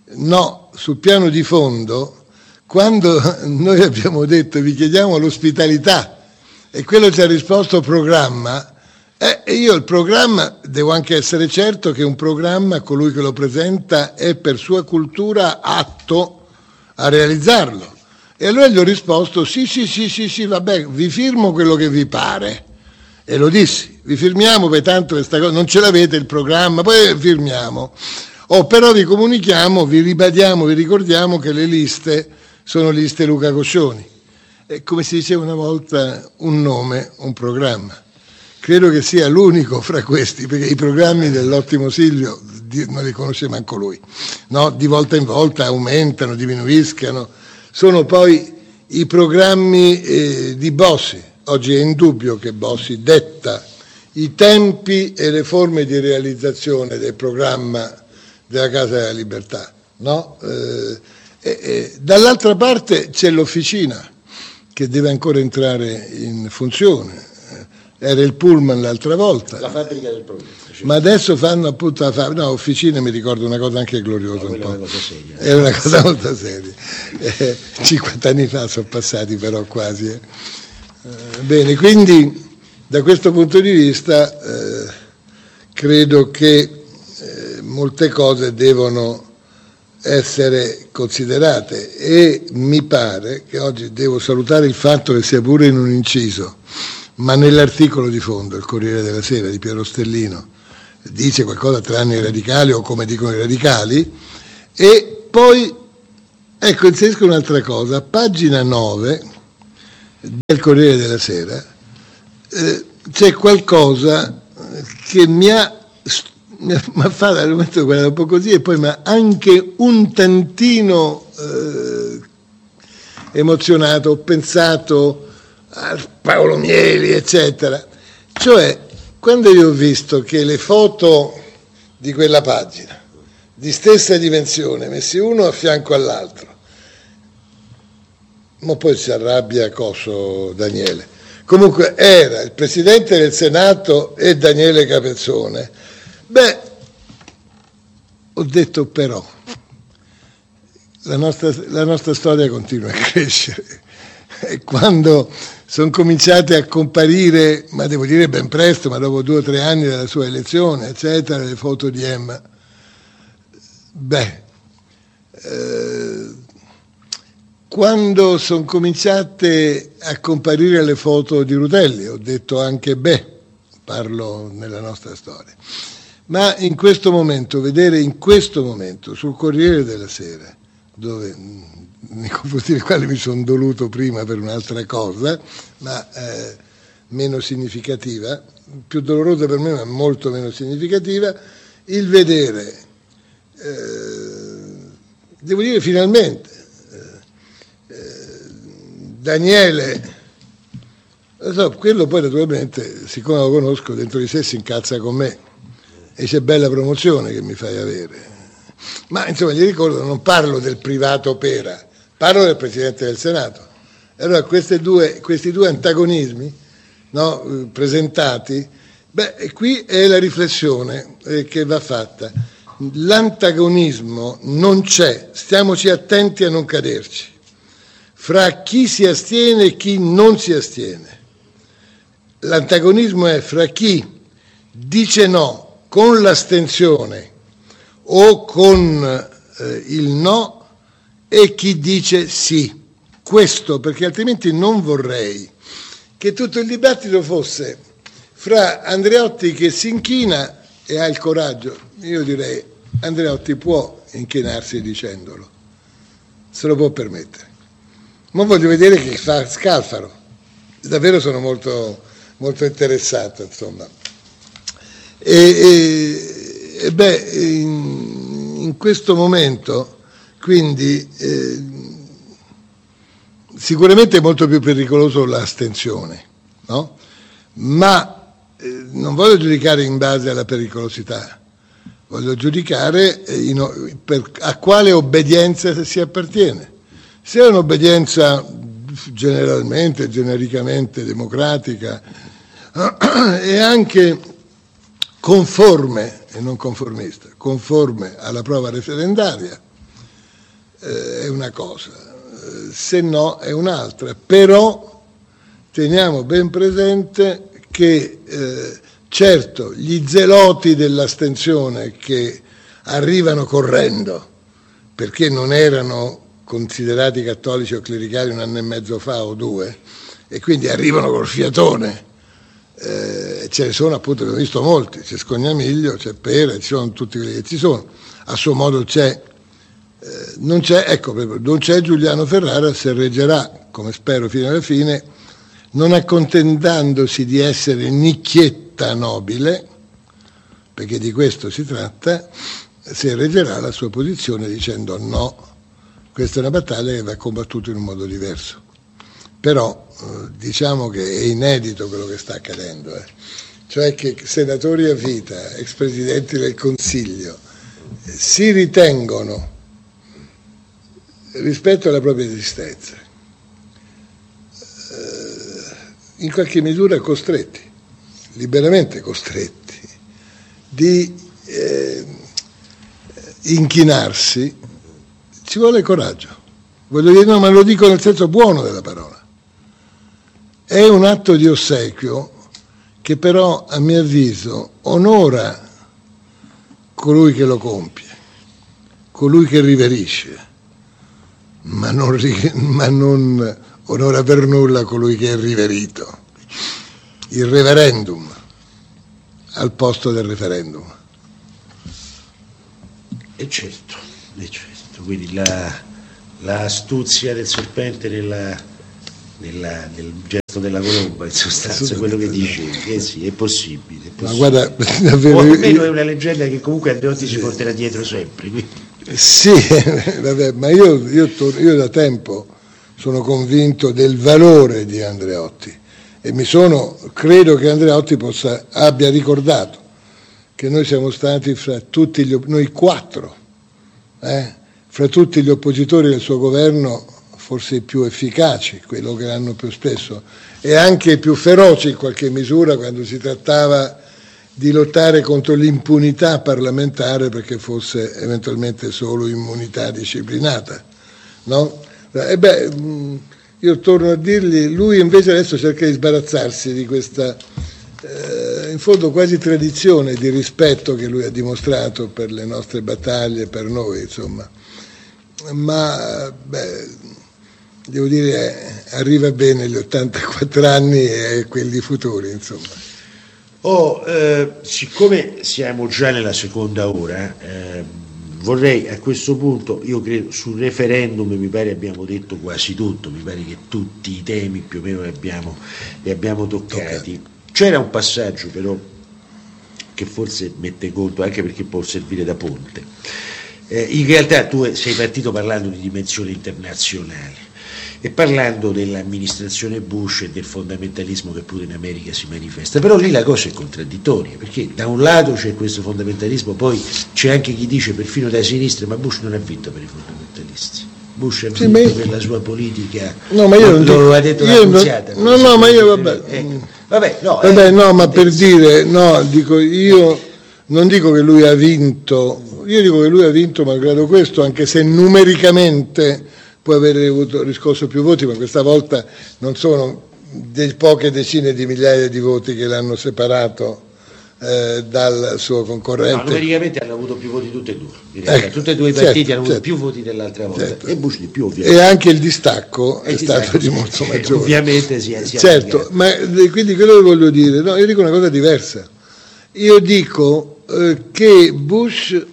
no, sul piano di fondo, quando noi abbiamo detto vi chiediamo l'ospitalità e quello ci ha risposto programma, eh, io il programma devo anche essere certo che un programma, colui che lo presenta è per sua cultura atto a realizzarlo. E allora gli ho risposto sì sì sì sì sì vabbè, vi firmo quello che vi pare. E lo dissi, vi firmiamo per tanto questa cosa, non ce l'avete il programma, poi firmiamo. Oh, però vi comunichiamo, vi ribadiamo, vi ricordiamo che le liste sono liste Luca Coscioni. E come si diceva una volta, un nome, un programma. Credo che sia l'unico fra questi, perché i programmi dell'ottimo Silvio non li conosce manco lui. No? Di volta in volta aumentano, diminuiscano. Sono poi i programmi eh, di Bossi. Oggi è indubbio che Bossi detta i tempi e le forme di realizzazione del programma della Casa della Libertà, no? Eh, eh, eh, dall'altra parte c'è l'officina che deve ancora entrare in funzione, era il Pullman l'altra volta. La fabbrica del progresso. Cioè. Ma adesso fanno appunto la fabbrica, no, officine mi ricordo una cosa anche gloriosa. No, un po'. È una cosa seria. È una cosa molto seria. Eh, cinquanta anni fa sono passati però quasi. Eh. Eh, bene, quindi da questo punto di vista eh, credo che eh, molte cose devono essere considerate, e mi pare che oggi devo salutare il fatto che sia pure in un inciso, ma nell'articolo di fondo, il Corriere della Sera di Piero Stellino, dice qualcosa tranne i radicali o come dicono i radicali, e poi ecco inserisco un'altra cosa, a pagina nove del Corriere della Sera eh, c'è qualcosa che mi ha mi ha fatto al momento guardare un po' così e poi mi ha anche un tantino eh, emozionato, ho pensato a Paolo Mieli eccetera, cioè quando io ho visto che le foto di quella pagina di stessa dimensione messi uno a fianco all'altro, ma poi si arrabbia Coso Daniele, comunque era il Presidente del Senato e Daniele Capezzone, beh, ho detto però, la nostra, la nostra storia continua a crescere e quando sono cominciate a comparire, ma devo dire ben presto, ma dopo due o tre anni dalla sua elezione, eccetera, le foto di Emma, beh, eh, quando sono cominciate a comparire le foto di Rutelli, ho detto anche beh, parlo nella nostra storia. Ma in questo momento, vedere in questo momento sul Corriere della Sera, dove nei confronti del quale mi sono doluto prima per un'altra cosa, ma eh, meno significativa, più dolorosa per me ma molto meno significativa, il vedere, eh, devo dire finalmente, eh, eh, Daniele, so, quello poi naturalmente, siccome lo conosco, dentro di sé si incazza con me, e c'è bella promozione che mi fai avere, ma insomma gli ricordo, non parlo del privato Pera, parlo del Presidente del Senato. Allora questi due, questi due antagonismi, no, presentati, beh, e qui è la riflessione eh, che va fatta. L'antagonismo non c'è, stiamoci attenti a non caderci, fra chi si astiene e chi non si astiene. L'antagonismo è fra chi dice no con l'astensione o con eh, il no e chi dice sì. Questo perché altrimenti non vorrei che tutto il dibattito fosse fra Andreotti che si inchina e ha il coraggio. Io direi Andreotti può inchinarsi dicendolo, se lo può permettere. Ma voglio vedere che fa Scalfaro. Davvero sono molto, molto interessato, insomma. E, e, e beh, in, in questo momento, quindi, eh, sicuramente è molto più pericoloso l'astensione, no? Ma eh, non voglio giudicare in base alla pericolosità, voglio giudicare in, per, a quale obbedienza si appartiene. Se è un'obbedienza generalmente, genericamente democratica e anche conforme, e non conformista, conforme alla prova referendaria, eh, è una cosa, eh, se no è un'altra. Però teniamo ben presente che eh, certo gli zeloti dell'astensione che arrivano correndo perché non erano considerati cattolici o clericali un anno e mezzo fa o due e quindi arrivano col fiatone, eh, ce ne sono appunto, abbiamo visto molti, c'è Scognamiglio, c'è Pera, ci sono tutti quelli che ci sono, a suo modo c'è, eh, non c'è, ecco, non c'è Giuliano Ferrara, se reggerà, come spero fino alla fine, non accontentandosi di essere nicchietta nobile, perché di questo si tratta, se reggerà la sua posizione dicendo no, questa è una battaglia che va combattuta in un modo diverso. Però eh, diciamo che è inedito quello che sta accadendo, eh. Cioè che senatori a vita, ex presidenti del Consiglio, eh, si ritengono, rispetto alla propria esistenza, eh, in qualche misura costretti, liberamente costretti, di eh, inchinarsi. Ci vuole coraggio, voglio dire, no, ma lo dico nel senso buono della parola. È un atto di ossequio che però, a mio avviso, onora colui che lo compie, colui che riverisce, ma non, ma non onora per nulla colui che è riverito. Il referendum al posto del referendum. E certo, e certo. Quindi la, la astuzia del serpente nella, nella, nel gesto della colomba, in sostanza, quello che dicevi, eh sì, è possibile. È possibile. Ma guarda, davvero, o almeno è una leggenda che comunque Andreotti si porterà dietro sempre. Quindi. Sì, vabbè, ma io, io, io da tempo sono convinto del valore di Andreotti. E mi sono, credo che Andreotti possa, abbia ricordato che noi siamo stati fra tutti gli, noi quattro, eh, fra tutti gli oppositori del suo governo, forse i più efficaci, quello che l'hanno più spesso, e anche i più feroci in qualche misura quando si trattava di lottare contro l'impunità parlamentare perché fosse eventualmente solo immunità disciplinata, no? E beh, io torno a dirgli, lui invece adesso cerca di sbarazzarsi di questa, eh, in fondo quasi tradizione di rispetto che lui ha dimostrato per le nostre battaglie, per noi, insomma. Ma, beh, devo dire, eh, arriva bene gli ottantaquattro anni e quelli futuri, insomma. Oh, eh, siccome siamo già nella seconda ora, eh, vorrei a questo punto, io credo sul referendum mi pare abbiamo detto quasi tutto, mi pare che tutti i temi più o meno li abbiamo, li abbiamo toccati. Okay. C'era un passaggio però che forse mette conto, anche perché può servire da ponte. Eh, in realtà tu sei partito parlando di dimensione internazionale e parlando dell'amministrazione Bush e del fondamentalismo che pure in America si manifesta, però lì la cosa è contraddittoria, perché da un lato c'è questo fondamentalismo, poi c'è anche chi dice perfino da sinistra, ma Bush non ha vinto per i fondamentalisti, Bush ha vinto sì, per la sua politica, no, ma io non lo, lo ha detto la Annunziata. No, no, ma io vabbè, eh, vabbè, no, vabbè, eh, no, ma per dire, no, dico io non dico che lui ha vinto, io dico che lui ha vinto malgrado questo, anche se numericamente può aver avuto riscosso più voti, ma questa volta non sono delle poche decine di migliaia di voti che l'hanno separato eh, dal suo concorrente. No, numericamente hanno avuto più voti tutti e due, in realtà. Ecco, tutti e due i partiti certo, hanno avuto certo, più voti dell'altra volta, certo, e Bush di più ovviamente. E anche il distacco e è distacco, stato di molto maggiore. Ovviamente si è, si è certo, ma quindi quello che voglio dire, no, io dico una cosa diversa. Io dico eh, che Bush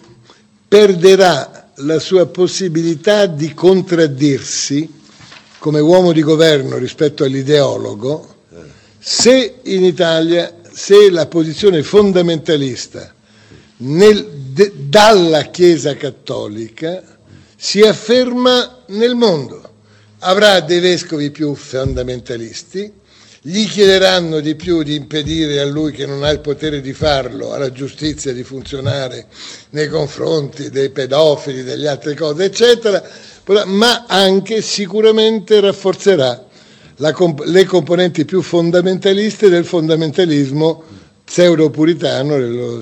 perderà la sua possibilità di contraddirsi come uomo di governo rispetto all'ideologo se in Italia, se la posizione fondamentalista nel, de, dalla Chiesa Cattolica si afferma nel mondo. Avrà dei vescovi più fondamentalisti, gli chiederanno di più di impedire a lui, che non ha il potere di farlo, alla giustizia di funzionare nei confronti dei pedofili, delle altre cose, eccetera, ma anche sicuramente rafforzerà la comp- le componenti più fondamentaliste del fondamentalismo pseudo-puritano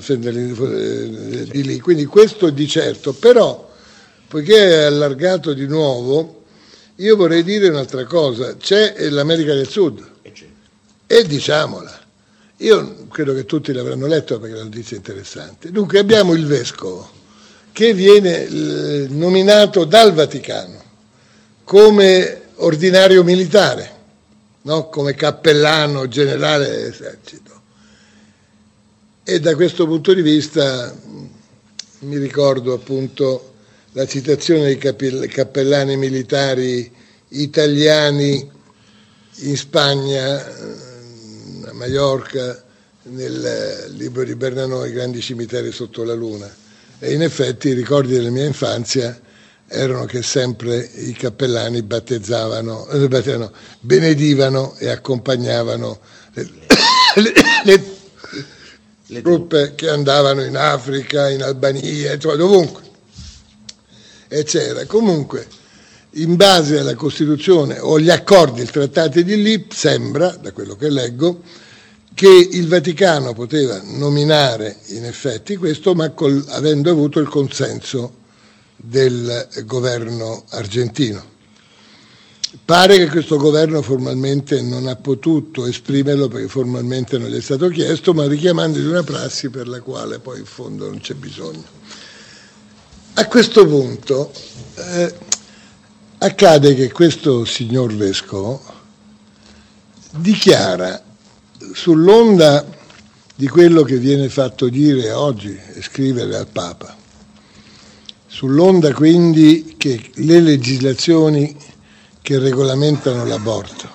di lì. Quindi questo di certo, però, poiché è allargato di nuovo, io vorrei dire un'altra cosa, c'è l'America del Sud. E diciamola, io credo che tutti l'avranno letto perché la notizia è interessante. Dunque abbiamo il vescovo che viene eh, nominato dal Vaticano come ordinario militare, no? Come cappellano generale dell'esercito. E da questo punto di vista mi ricordo appunto la citazione dei cappellani militari italiani in Spagna, a Maiorca, nel libro di Bernanò, I grandi cimiteri sotto la luna. E in effetti i ricordi della mia infanzia erano che sempre i cappellani battezzavano, eh, battezzavano benedivano e accompagnavano le, le, le, le truppe che andavano in Africa, in Albania, cioè dovunque. E c'era comunque, in base alla Costituzione o gli accordi, il trattato di lì, sembra, da quello che leggo, che il Vaticano poteva nominare in effetti questo, ma col, avendo avuto il consenso del governo argentino. Pare che questo governo formalmente non ha potuto esprimerlo perché formalmente non gli è stato chiesto, ma richiamando di una prassi per la quale poi in fondo non c'è bisogno. A questo punto eh, accade che questo signor vescovo dichiara, sull'onda di quello che viene fatto dire oggi e scrivere al Papa, sull'onda quindi che le legislazioni che regolamentano l'aborto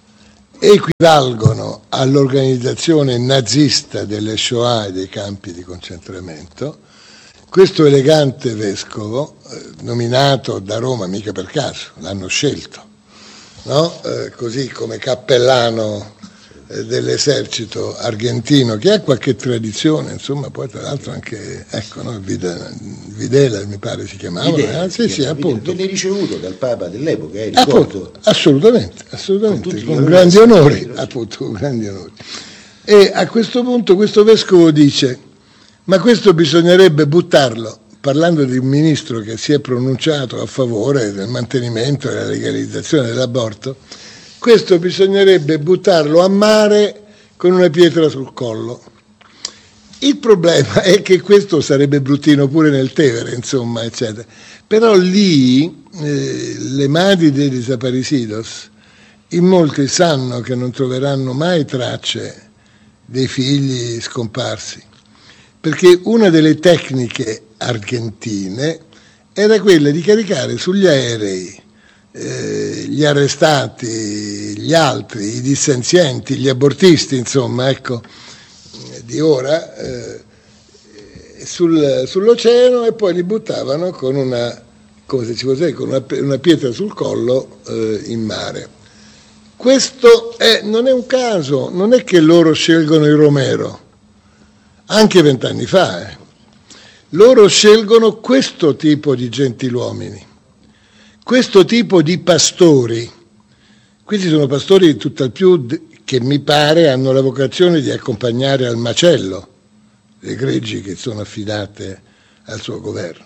equivalgono all'organizzazione nazista delle Shoah e dei campi di concentramento, questo elegante vescovo, eh, nominato da Roma mica per caso, l'hanno scelto, no? eh, così come cappellano eh, dell'esercito argentino, che ha qualche tradizione, insomma, poi tra l'altro anche, ecco, no? Videla, Videla mi pare si chiamava, Videla, eh? sì, sì, appunto. Venne ricevuto dal Papa dell'epoca, eh, ricordo. Appunto, assolutamente, assolutamente, con, con grandi onori, appunto, con grandi onori. E a questo punto questo vescovo dice: ma questo bisognerebbe buttarlo, parlando di un ministro che si è pronunciato a favore del mantenimento e della legalizzazione dell'aborto, questo bisognerebbe buttarlo a mare con una pietra sul collo. Il problema è che questo sarebbe bruttino pure nel Tevere, insomma, eccetera. Però lì eh, le madri dei desaparecidos, in molti sanno che non troveranno mai tracce dei figli scomparsi, perché una delle tecniche argentine era quella di caricare sugli aerei eh, gli arrestati, gli altri, i dissenzienti, gli abortisti, insomma, ecco, di ora, eh, sul, sull'oceano, e poi li buttavano con una, come se ci fosse, con una, una pietra sul collo eh, in mare. Questo è, non è un caso, non è che loro scelgono il Romero, anche vent'anni fa, eh. Loro scelgono questo tipo di gentiluomini, questo tipo di pastori. Questi sono pastori tutt'al più che mi pare hanno la vocazione di accompagnare al macello le greggi che sono affidate al suo governo.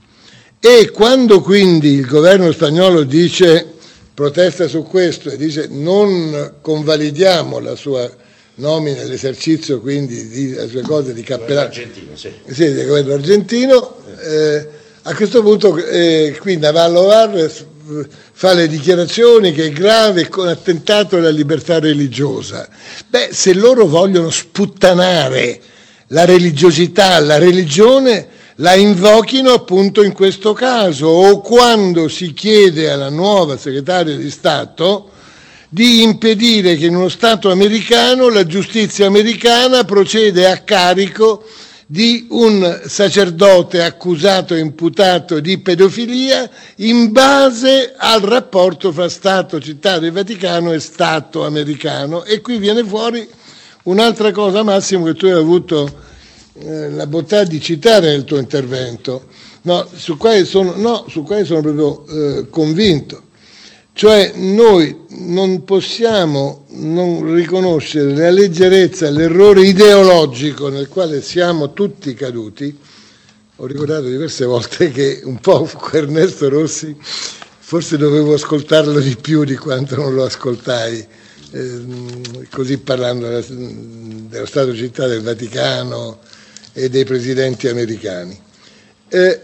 E quando quindi il governo spagnolo dice, protesta su questo e dice non convalidiamo la sua nomina all'esercizio, quindi di, le sue cose di cappellano argentino, sì. Sì, del governo argentino, eh, a questo punto eh, qui Navallo Varres fa le dichiarazioni che è grave con attentato alla libertà religiosa. Beh, se loro vogliono sputtanare la religiosità, la religione, la invochino appunto in questo caso, o quando si chiede alla nuova segretaria di Stato di impedire che in uno Stato americano la giustizia americana procede a carico di un sacerdote accusato e imputato di pedofilia in base al rapporto fra Stato, Città del Vaticano e Stato americano. E qui viene fuori un'altra cosa, Massimo, che tu hai avuto eh, la bontà di citare nel tuo intervento, no, su quale sono, no, su quale sono proprio eh, convinto. Cioè noi non possiamo non riconoscere la leggerezza, l'errore ideologico nel quale siamo tutti caduti. Ho ricordato diverse volte che un po' Ernesto Rossi forse dovevo ascoltarlo di più di quanto non lo ascoltai, eh, così parlando della, dello Stato Città del Vaticano e dei presidenti americani. Eh,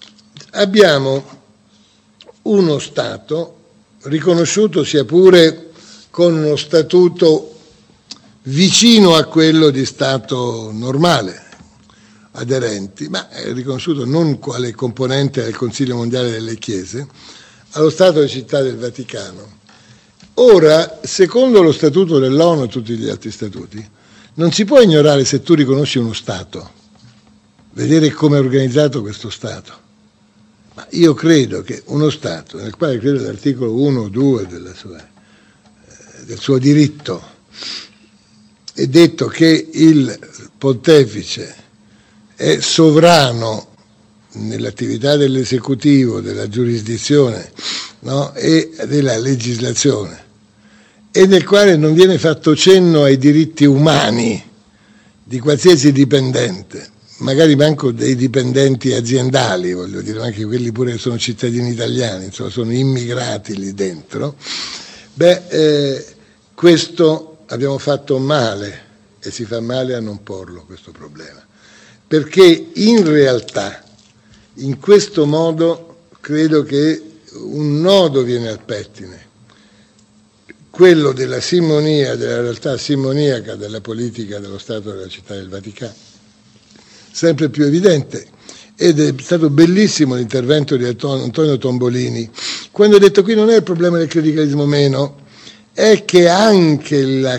abbiamo uno Stato riconosciuto sia pure con uno statuto vicino a quello di Stato normale, aderenti, ma è riconosciuto non quale componente del Consiglio Mondiale delle Chiese, allo Stato di Città del Vaticano. Ora, secondo lo statuto dell'ONU e tutti gli altri statuti, non si può ignorare, se tu riconosci uno Stato, vedere come è organizzato questo Stato. Ma io credo che uno Stato, nel quale credo l'articolo uno o due della sua, eh, del suo diritto, è detto che il pontefice è sovrano nell'attività dell'esecutivo, della giurisdizione, no? E della legislazione, e nel quale non viene fatto cenno ai diritti umani di qualsiasi dipendente, magari manco dei dipendenti aziendali, voglio dire, anche quelli pure che sono cittadini italiani, insomma sono immigrati lì dentro, beh, eh, questo abbiamo fatto male, e si fa male a non porlo questo problema, perché in realtà In questo modo credo che un nodo viene al pettine, quello della simonia, della realtà simoniaca della politica dello Stato della Città del Vaticano, sempre più evidente. Ed è stato bellissimo l'intervento di Antonio Tombolini, quando ha detto: qui non è il problema del clericalismo meno, è che anche la